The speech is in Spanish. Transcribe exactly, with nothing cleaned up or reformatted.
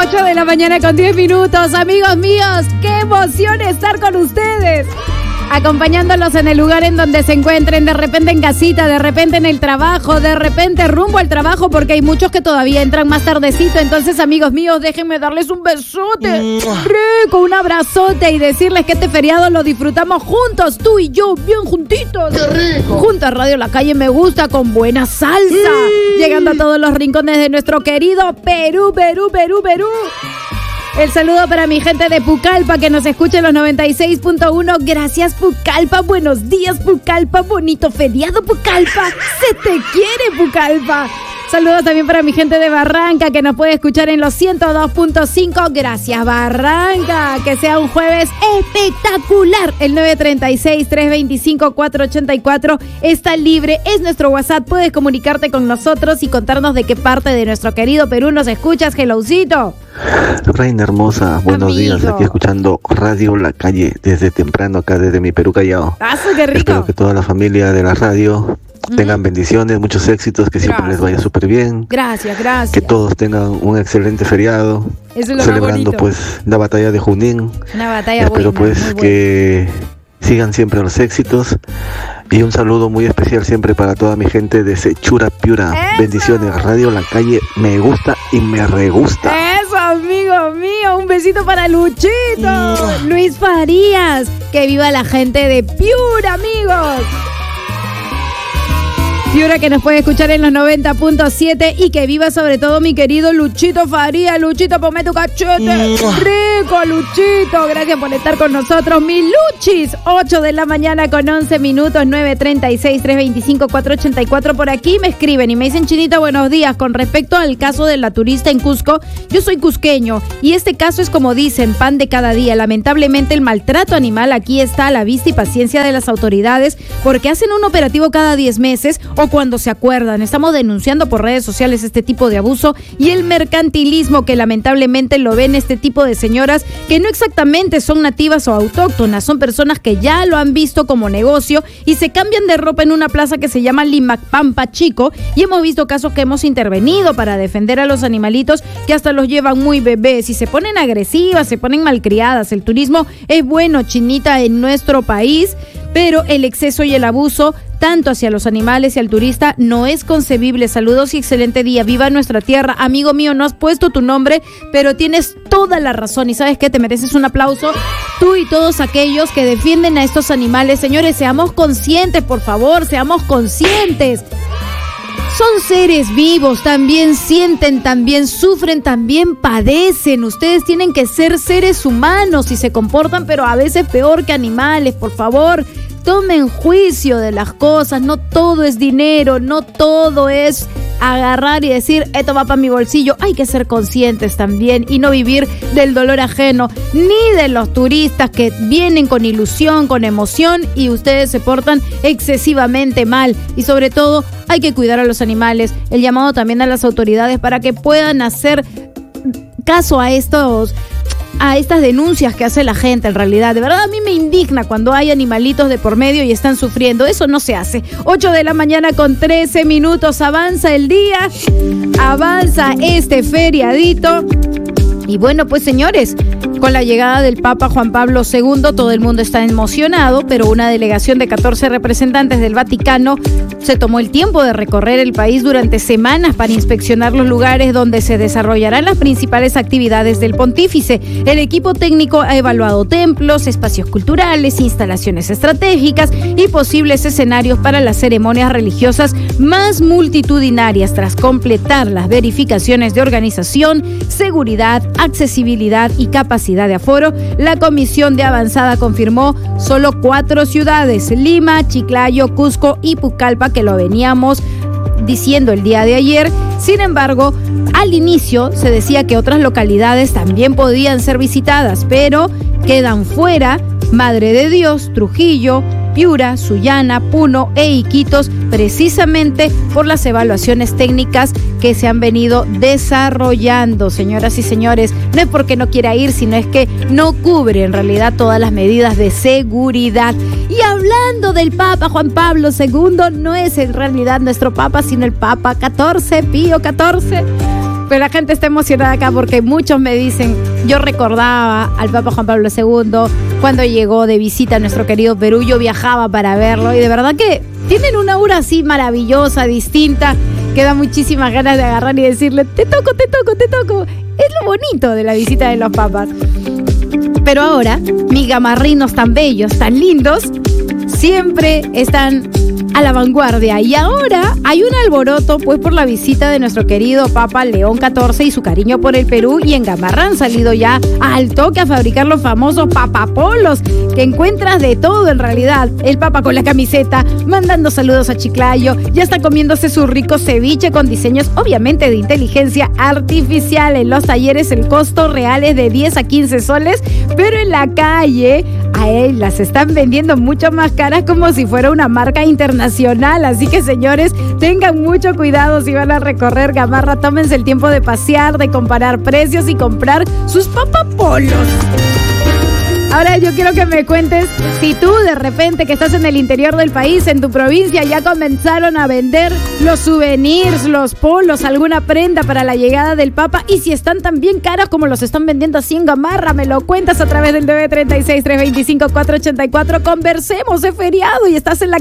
ocho de la mañana con diez minutos. Amigos míos, qué emoción estar con ustedes. Acompañándolos en el lugar en donde se encuentren, de repente en casita, de repente en el trabajo, de repente rumbo al trabajo, porque hay muchos que todavía entran más tardecito. Entonces, amigos míos, déjenme darles un besote rico, un abrazote y decirles que este feriado lo disfrutamos juntos, tú y yo, bien juntitos. ¡Qué rico! Junto a Radio La Calle Me Gusta, con buena salsa, sí. Llegando a todos los rincones de nuestro querido Perú, Perú, Perú, Perú. El saludo para mi gente de Pucallpa que nos escucha en los noventa y seis punto uno. Gracias, Pucallpa. Buenos días, Pucallpa. Bonito feriado, Pucallpa. Se te quiere, Pucallpa. Saludos también para mi gente de Barranca que nos puede escuchar en los ciento dos punto cinco. Gracias, Barranca. Que sea un jueves espectacular. El nueve tres seis, tres dos cinco, cuatro ocho cuatro está libre. Es nuestro WhatsApp. Puedes comunicarte con nosotros y contarnos de qué parte de nuestro querido Perú nos escuchas. Hellocito. Reina hermosa, buenos Amigo. días, aquí escuchando Radio La Calle desde temprano, acá desde mi Perú Callao. ¡Ah, qué rico! Espero que toda la familia de la radio tengan bendiciones, muchos éxitos, que siempre Gracias. les vaya súper bien. Gracias, gracias. Que todos tengan un excelente feriado, Eso es lo celebrando más bonito. pues la batalla de Junín. Una batalla Espero buena, pues muy buena. que sigan siempre los éxitos. Y un saludo muy especial siempre para toda mi gente de Sechura Piura. ¡Eso! Bendiciones, Radio La Calle me gusta y me regusta. Eso, amigo mío. Un besito para Luchito. Luis Farías. Que viva la gente de Piura, amigos. Piura que nos puede escuchar en los noventa punto siete y que viva sobre todo mi querido Luchito Farías. Luchito, ponme tu cachete. Rico, Luchito. Gracias por estar con nosotros. Mi Luchis. ocho de la mañana con once minutos. nueve tres seis, tres dos cinco, cuatro ocho cuatro. Por aquí me escriben y me dicen, Chinita, buenos días. Con respecto al caso de la turista en Cusco, yo soy cusqueño y este caso es como dicen, pan de cada día. Lamentablemente el maltrato animal aquí está a la vista y paciencia de las autoridades porque hacen un operativo cada diez meses o cuando se acuerdan. Estamos denunciando por redes sociales este tipo de abuso y el mercantilismo que lamentablemente lo ven este tipo de señoras que no exactamente son nativas o autóctonas, son personas que ya lo han visto como negocio y se cambian de ropa en una plaza que se llama Limapampa Chico y hemos visto casos que hemos intervenido para defender a los animalitos que hasta los llevan muy bebés y se ponen agresivas, se ponen malcriadas. El turismo es bueno, Chinita, en nuestro país, pero el exceso y el abuso tanto hacia los animales y al turista no es concebible. Saludos y excelente día. Viva nuestra tierra. Amigo mío, no has puesto tu nombre, pero tienes toda la razón. ¿Y sabes qué? Te mereces un aplauso. Tú y todos aquellos que defienden a estos animales. Señores, seamos conscientes, por favor, seamos conscientes. Son seres vivos, también sienten, también sufren, también padecen. Ustedes tienen que ser seres humanos y se comportan, pero a veces peor que animales, por favor. Tomen juicio de las cosas, no todo es dinero, no todo es agarrar y decir, esto va para mi bolsillo. Hay que ser conscientes también y no vivir del dolor ajeno, ni de los turistas que vienen con ilusión, con emoción y ustedes se portan excesivamente mal. Y sobre todo, hay que cuidar a los animales. El llamado también a las autoridades para que puedan hacer caso a estos... a estas denuncias que hace la gente en realidad. De verdad a mí me indigna cuando hay animalitos de por medio y están sufriendo. Eso no se hace. ocho de la mañana con trece minutos. Avanza el día. Avanza este feriadito. Y bueno, pues señores, con la llegada del Papa Juan Pablo segundo, todo el mundo está emocionado, pero una delegación de catorce representantes del Vaticano se tomó el tiempo de recorrer el país durante semanas para inspeccionar los lugares donde se desarrollarán las principales actividades del pontífice. El equipo técnico ha evaluado templos, espacios culturales, instalaciones estratégicas y posibles escenarios para las ceremonias religiosas más multitudinarias tras completar las verificaciones de organización, seguridad, accesibilidad y capacidad de aforo. La comisión de avanzada confirmó solo cuatro ciudades: Lima, Chiclayo, Cusco y Pucallpa, que lo veníamos diciendo el día de ayer. Sin embargo, al inicio se decía que otras localidades también podían ser visitadas, pero quedan fuera Madre de Dios, Trujillo, Piura, Sullana, Puno e Iquitos, precisamente por las evaluaciones técnicas que se han venido desarrollando. Señoras y señores, no es porque no quiera ir, sino es que no cubre en realidad todas las medidas de seguridad. Y hablando del Papa Juan Pablo segundo, no es en realidad nuestro Papa, sino el Papa catorce, Pío catorce. Pero la gente está emocionada acá porque muchos me dicen, yo recordaba al Papa Juan Pablo segundo cuando llegó de visita a nuestro querido Perú, yo viajaba para verlo y de verdad que tienen una aura así maravillosa, distinta, que da muchísimas ganas de agarrar y decirle, te toco, te toco, te toco. Es lo bonito de la visita de los papas. Pero ahora, mis gamarrinos tan bellos, tan lindos, siempre están a la vanguardia. Y ahora hay un alboroto pues por la visita de nuestro querido Papa León catorce y su cariño por el Perú. Y en Gamarra han salido ya al toque a fabricar los famosos papapolos, que encuentras de todo en realidad. El Papa con la camiseta, mandando saludos a Chiclayo, ya está comiéndose su rico ceviche con diseños obviamente de inteligencia artificial. En los talleres el costo real es de diez a quince soles, pero en la calle a él las están vendiendo mucho más caras como si fuera una marca internacional. Así que, señores, tengan mucho cuidado si van a recorrer Gamarra. Tómense el tiempo de pasear, de comparar precios y comprar sus papapolos. Ahora yo quiero que me cuentes si tú de repente que estás en el interior del país, en tu provincia, ya comenzaron a vender los souvenirs, los polos, alguna prenda para la llegada del Papa, y si están tan bien caros como los están vendiendo así en Gamarra. Me lo cuentas a través del nueve tres seis, tres dos cinco, cuatro ocho cuatro. Conversemos, es feriado y estás en la